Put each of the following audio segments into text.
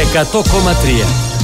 100,3.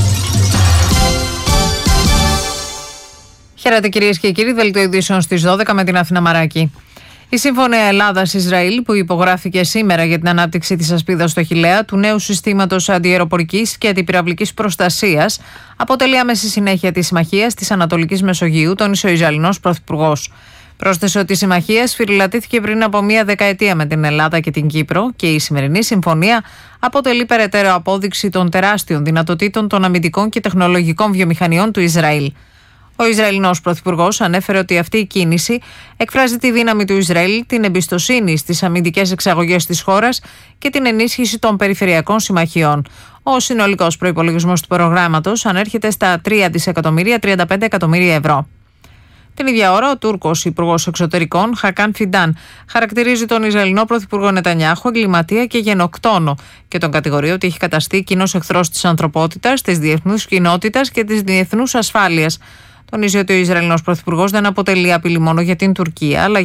Χαίρετε κυρίες και κύριοι, δελτίο ειδήσεων στις 12 με την Αθήνα Μαράκη. Η Συμφωνία Ελλάδας-Ισραήλ που υπογράφηκε σήμερα για την ανάπτυξη της ασπίδας στο Χιλέα, του νέου συστήματος αντιαεροπορικής και αντιπυραυλικής προστασίας, αποτελεί άμεση συνέχεια της συμμαχίας της Ανατολικής Μεσογείου, τόνισε ο Ισραηλινός Πρωθυπουργός. Πρόσθεσε ότι η συμμαχία σφυριλατήθηκε πριν από μία δεκαετία με την Ελλάδα και την Κύπρο και η σημερινή συμφωνία αποτελεί περαιτέρω απόδειξη των τεράστιων δυνατοτήτων των αμυντικών και τεχνολογικών βιομηχανιών του Ισραήλ. Ο Ισραηλινός Πρωθυπουργός ανέφερε ότι αυτή η κίνηση εκφράζει τη δύναμη του Ισραήλ, την εμπιστοσύνη στις αμυντικές εξαγωγές της χώρας και την ενίσχυση των περιφερειακών συμμαχιών. Ο συνολικός προϋπολογισμός του προγράμματος ανέρχεται στα 3.035 εκατομμύρια ευρώ. Την ίδια ώρα, ο Τούρκος Υπουργός Εξωτερικών, Χακάν Φιντάν, χαρακτηρίζει τον Ισραηλινό Πρωθυπουργό Νετανιάχου εγκληματία και γενοκτόνο και τον κατηγορεί ότι έχει καταστεί κοινός εχθρός της ανθρωπότητας, της διεθνούς κοινότητας και της διεθνούς ασφάλειας. Τονίζει ότι ο Ισραηλινός Πρωθυπουργός δεν αποτελεί απειλή μόνο για την Τουρκία, αλλά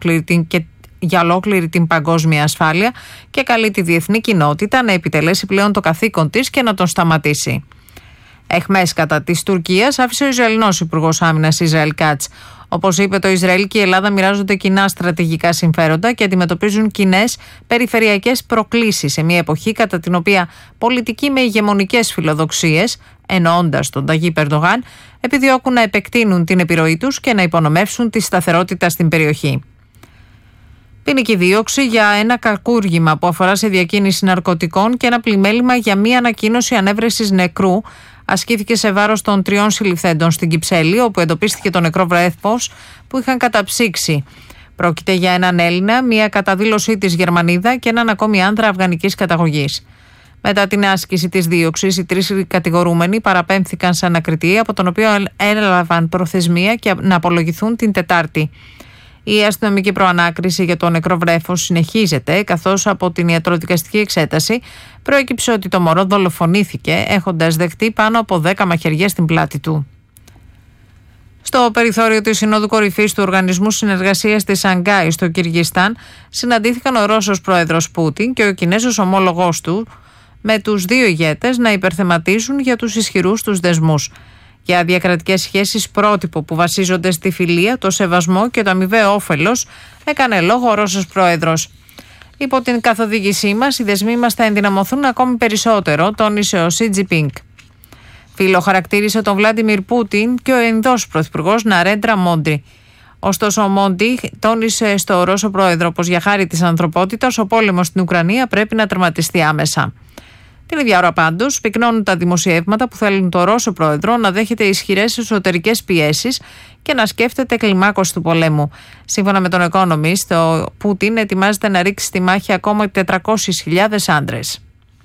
για ολόκληρη την παγκόσμια ασφάλεια και καλεί τη διεθνή κοινότητα να επιτελέσει πλέον το καθήκον της και να τον σταματήσει. Εχμές κατά της Τουρκίας άφησε ο Ισραηλινός Υπουργός Άμυνας Ισραήλ Κάτς. Όπως είπε, το Ισραήλ και η Ελλάδα μοιράζονται κοινά στρατηγικά συμφέροντα και αντιμετωπίζουν κοινές περιφερειακές προκλήσεις σε μια εποχή κατά την οποία πολιτικοί με ηγεμονικές φιλοδοξίες, εννοώντας τον Ταγίπ Ερντογάν, επιδιώκουν να επεκτείνουν την επιρροή τους και να υπονομεύσουν τη σταθερότητα στην περιοχή. Ποινική δίωξη για ένα κακούργημα που αφορά σε διακίνηση ναρκωτικών και ένα πλημέλημα για μία ανακοίνωση ανέβρεσης νεκρού ασκήθηκε σε βάρος των 3 συλληφθέντων στην Κυψέλη, όπου εντοπίστηκε το νεκρό βρέφος που είχαν καταψύξει. Πρόκειται για έναν Έλληνα, μία καταδήλωσή της Γερμανίδα και έναν ακόμη άνδρα αφγανικής καταγωγής. Μετά την άσκηση της δίωξης, οι 3 κατηγορούμενοι παραπέμφθηκαν σε ανακριτή, από τον οποίο έλαβαν προθεσμία και να απολογηθούν την Τετάρτη. Η αστυνομική προανάκριση για το νεκρό βρέφος συνεχίζεται, καθώς από την ιατροδικαστική εξέταση προέκυψε ότι το μωρό δολοφονήθηκε, έχοντας δεχτεί πάνω από 10 μαχαιριές στην πλάτη του. Στο περιθώριο της Συνόδου Κορυφής του Οργανισμού Συνεργασίας της Σανγκάη στο Κυργιστάν συναντήθηκαν ο Ρώσος πρόεδρος Πούτιν και ο Κινέζος ομόλογός του, με τους 2 ηγέτες να υπερθεματίζουν για τους ισχυρούς τους δεσμούς. Για διακρατικές σχέσεις πρότυπο που βασίζονται στη φιλία, το σεβασμό και το αμοιβαίο όφελος, έκανε λόγο ο Ρώσος πρόεδρος. Υπό την καθοδήγησή μας, οι δεσμοί μας θα ενδυναμωθούν ακόμη περισσότερο, τόνισε ο Σι Τζινπίνγκ. Φίλο χαρακτήρισε τον Βλάντιμιρ Πούτιν και ο Ινδός πρωθυπουργός Ναρέντρα Μόντι. Ωστόσο, ο Μόντι τόνισε στο Ρώσο πρόεδρο πως για χάρη της ανθρωπότητας ο πόλεμος στην Ουκρανία πρέπει να τερματιστεί άμεσα. Την ίδια ώρα πάντως πυκνώνουν τα δημοσιεύματα που θέλουν το Ρώσο πρόεδρο να δέχεται ισχυρές εσωτερικές πιέσεις και να σκέφτεται κλιμάκωση του πολέμου. Σύμφωνα με τον Economist, ο Πούτιν ετοιμάζεται να ρίξει στη μάχη ακόμα 400.000 άντρες.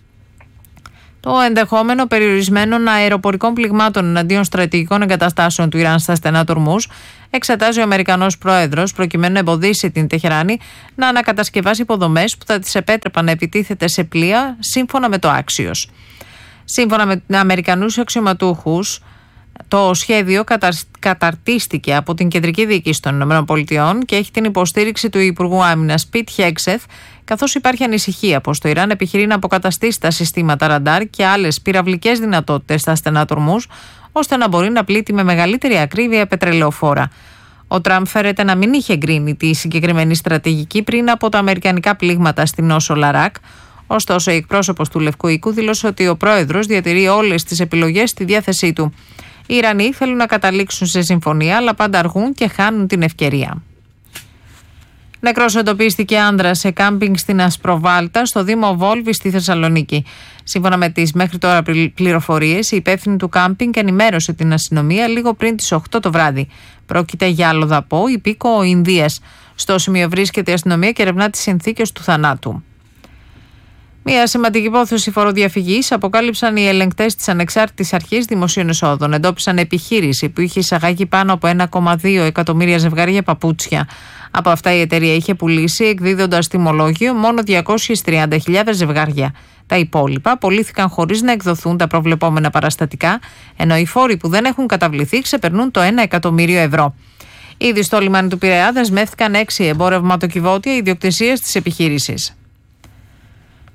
Το ενδεχόμενο περιορισμένων αεροπορικών πληγμάτων εναντίον στρατηγικών εγκαταστάσεων του Ιράν στα στενά του Ορμούζ εξετάζει ο Αμερικανός πρόεδρος προκειμένου να εμποδίσει την Τεχεράνη να ανακατασκευάσει υποδομές που θα της επέτρεπαν να επιτίθεται σε πλοία σύμφωνα με το Axios. Σύμφωνα με Αμερικανούς αξιωματούχους, το σχέδιο καταρτίστηκε από την Κεντρική Διοίκηση των ΗΠΑ και έχει την υποστήριξη του Υπουργού Άμυνας Πιτ Χέξεθ, καθώς υπάρχει ανησυχία πως το Ιράν επιχειρεί να αποκαταστήσει τα συστήματα ραντάρ και άλλες πυραυλικές δυνατότητες στα στενά του Ορμούζ, ώστε να μπορεί να πλήττει με μεγαλύτερη ακρίβεια πετρελαιοφόρα. Ο Τραμπ φέρεται να μην είχε εγκρίνει τη συγκεκριμένη στρατηγική πριν από τα αμερικανικά πλήγματα στην νόσο Λαράκ. Ωστόσο, η εκπρόσωπος του Λευκού Οίκου δήλωσε ότι ο πρόεδρος διατηρεί όλες τις επιλογές στη διάθεσή του. Οι Ιρανοί θέλουν να καταλήξουν σε συμφωνία, αλλά πάντα αργούν και χάνουν την ευκαιρία. Νεκρός εντοπίστηκε άνδρας σε κάμπινγκ στην Ασπροβάλτα, στο Δήμο Βόλβη στη Θεσσαλονίκη. Σύμφωνα με τις μέχρι τώρα πληροφορίες, η υπεύθυνη του κάμπινγκ ενημέρωσε την αστυνομία λίγο πριν τις 8 το βράδυ. Πρόκειται για αλλοδαπό υπήκοο Ινδίας. Στο σημείο βρίσκεται η αστυνομία και ερευνά τις συνθήκες του θανάτου. Μια σημαντική υπόθεση φοροδιαφυγής αποκάλυψαν οι ελεγκτές της Ανεξάρτητης Αρχής Δημοσίων Εσόδων. Εντόπισαν επιχείρηση που είχε εισαγάγει πάνω από 1,2 εκατομμύρια ζευγάρια παπούτσια. Από αυτά η εταιρεία είχε πουλήσει, εκδίδοντας τιμολόγιο, μόνο 230.000 ζευγάρια. Τα υπόλοιπα πωλήθηκαν χωρίς να εκδοθούν τα προβλεπόμενα παραστατικά, ενώ οι φόροι που δεν έχουν καταβληθεί ξεπερνούν το 1 εκατομμύριο ευρώ. Ήδη στο λιμάνι του Πειραιά δεσμεύτηκαν 6 εμπορευματοκιβώτια ιδιοκτησίας της επιχείρησης.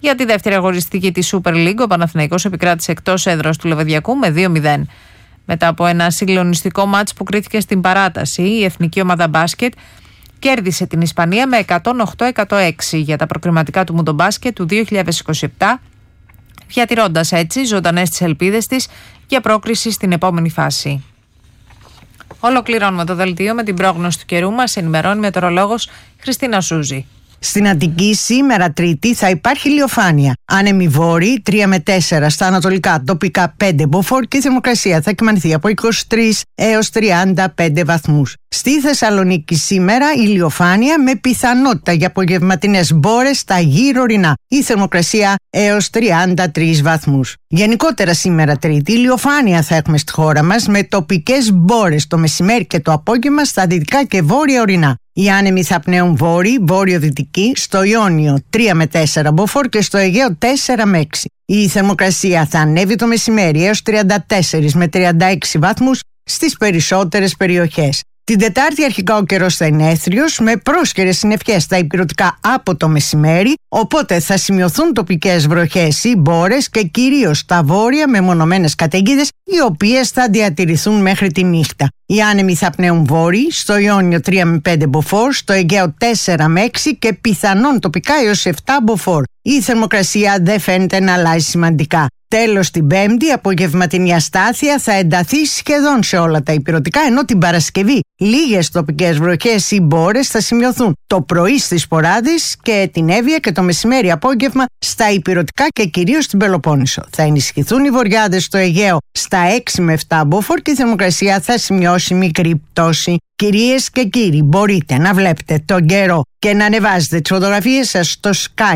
Για τη δεύτερη αγωνιστική της Super League, ο Παναθηναϊκός επικράτησε εκτός έδρας του Λεβαδιακού με 2-0. Μετά από ένα συγκλονιστικό μάτς που κρίθηκε στην παράταση, η εθνική ομάδα μπάσκετ κέρδισε την Ισπανία με 108-106 για τα προκριματικά του Μουντομπάσκετ του 2027, διατηρώντας έτσι ζωντανές τις ελπίδες της για πρόκριση στην επόμενη φάση. Ολοκληρώνουμε το δελτίο με την πρόγνωση του καιρού μας. Ενημερώνει μετεωρολόγος Χριστίνα Σούζη. Στην Αττική σήμερα Τρίτη θα υπάρχει ηλιοφάνεια. Άνεμοι βόρειοι 3 με 4 στα ανατολικά, τοπικά 5 μποφόρ και η θερμοκρασία θα κυμανθεί από 23 έως 35 βαθμούς. Στη Θεσσαλονίκη σήμερα ηλιοφάνεια με πιθανότητα για απογευματινές μπόρες στα γύρω ορεινά. Η θερμοκρασία έως 33 βαθμούς. Γενικότερα σήμερα Τρίτη ηλιοφάνεια θα έχουμε στη χώρα μας με τοπικές μπόρες το μεσημέρι και το απόγευμα στα δυτικά και βόρεια ορεινά. Οι άνεμοι θα πνέουν βόρειοι, βόρειο-δυτικοί, στο Ιόνιο 3 με 4 μποφόρ και στο Αιγαίο 4 με 6. Η θερμοκρασία θα ανέβει το μεσημέρι έως 34 με 36 βαθμούς στις περισσότερες περιοχές. Την Τετάρτη αρχικά ο καιρός θα είναι έθριος με πρόσχερες συννεφιές στα ηπειρωτικά από το μεσημέρι, οπότε θα σημειωθούν τοπικές βροχές ή μπόρες και κυρίως στα βόρεια με μονομένες καταιγίδες οι οποίες θα διατηρηθούν μέχρι τη νύχτα. Οι άνεμοι θα πνέουν βόρειοι, στο Ιόνιο 3 με 5 μποφόρ, στο Αιγαίο 4 με 6 και πιθανόν τοπικά έως 7 μποφόρ. Η θερμοκρασία δεν φαίνεται να αλλάζει σημαντικά. Τέλος την Πέμπτη, απογευματινή αστάθεια θα ενταθεί σχεδόν σε όλα τα ηπειρωτικά, ενώ την Παρασκευή λίγες τοπικές βροχές ή μπόρες θα σημειωθούν το πρωί στις Ποράδες και την Εύβοια και το μεσημέρι απόγευμα στα ηπειρωτικά και κυρίως στην Πελοπόννησο. Θα ενισχυθούν οι βοριάδες στο Αιγαίο στα 6 με 7 μποφόρ και η θερμοκρασία θα σημειώσει μικρή πτώση. Κυρίες και κύριοι, μπορείτε να βλέπετε τον καιρό και να ανεβάζετε τις φωτογραφίες σας στο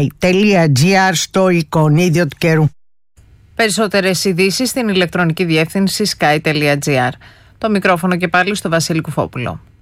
sky.gr στο εικονίδιο του καιρού. Περισσότερες ειδήσεις στην ηλεκτρονική διεύθυνση sky.gr. Το μικρόφωνο και πάλι στο Βασίλη Κουφόπουλο.